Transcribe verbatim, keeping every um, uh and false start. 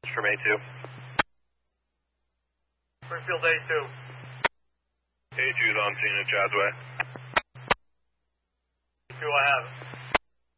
from A two. Springfield A two. A two's on scene at Chad's Way. A two, I have it.